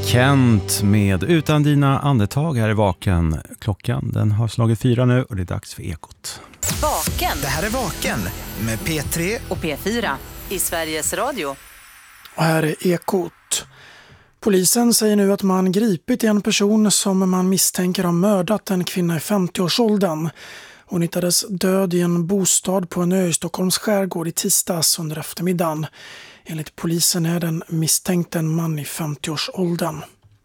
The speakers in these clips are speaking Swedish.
Kent med Utan dina andetag här i Vaken. Klockan den har slagit 4 nu och det är dags för Ekot. Vaken. Det här är Vaken med P3 och P4 i Sveriges Radio. Och här är Ekot. Polisen säger nu att man gripit en person som man misstänker har mördat en kvinna i 50-årsåldern. Hon hittades död i en bostad på en ö i Stockholms skärgård i tisdags under eftermiddagen. Enligt polisen är den misstänkt en man i 50-årsåldern.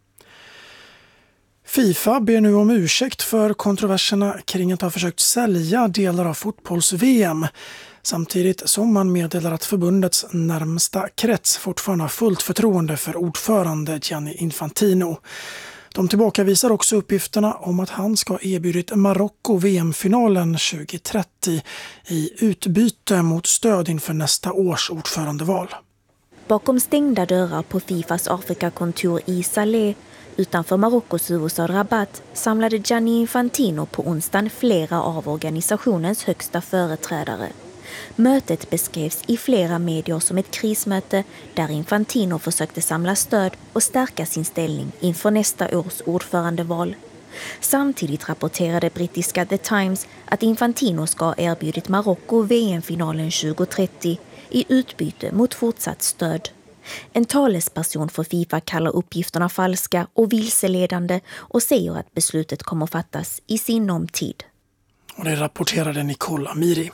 FIFA ber nu om ursäkt för kontroverserna kring att ha försökt sälja delar av fotbolls-VM. Samtidigt som man meddelar att förbundets närmsta krets fortfarande har fullt förtroende för ordförande Gianni Infantino. De tillbakavisar också uppgifterna om att han ska ha erbjudit Marocko VM-finalen 2030 i utbyte mot stöd inför nästa års ordförandeval. Bakom stängda dörrar på Fifas Afrikakontor i Salé utanför Marockos huvudstad Rabat samlade Gianni Infantino på onsdagen flera av organisationens högsta företrädare. Mötet beskrevs i flera medier som ett krismöte där Infantino försökte samla stöd och stärka sin ställning inför nästa års ordförandeval. Samtidigt rapporterade brittiska The Times att Infantino ska ha erbjudit Marocko VM-finalen 2030 i utbyte mot fortsatt stöd. En talesperson för FIFA kallar uppgifterna falska och vilseledande och säger att beslutet kommer fattas i sinom tid. Och det rapporterade Nicole Amiri.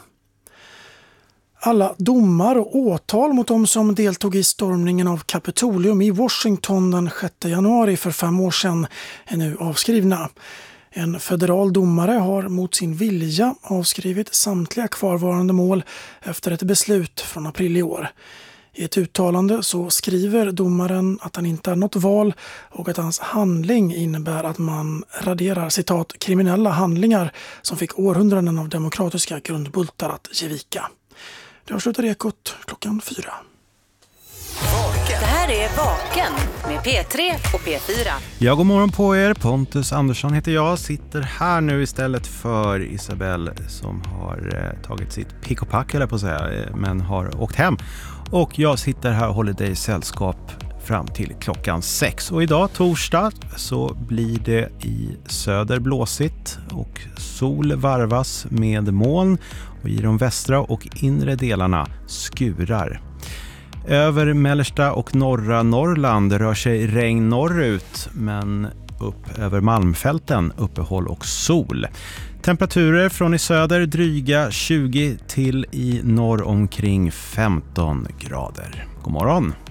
Alla domar och åtal mot de som deltog i stormningen av Kapitolium i Washington den 6 januari för 5 år sedan är nu avskrivna. En federal domare har mot sin vilja avskrivit samtliga kvarvarande mål efter ett beslut från april i år. I ett uttalande så skriver domaren att han inte är något val och att hans handling innebär att man raderar citat kriminella handlingar som fick århundraden av demokratiska grundbultar att ge vika. Det avslutar Ekot klockan 4. Det här är Vaken med P3 och P4. Ja, god morgon på er. Pontus Andersson heter jag. Sitter här nu istället för Isabelle som har tagit sitt pick och pack eller på att säga, men har åkt hem. Och jag sitter här och håller dig i sällskap fram till klockan 6. Och idag torsdag så blir det i söder blåsigt och sol varvas med moln och i de västra och inre delarna skurar. Över mellersta och norra Norrland rör sig regn norrut men upp över Malmfälten uppehåll och sol. Temperaturer från i söder dryga 20 till i norr omkring 15 grader. God morgon!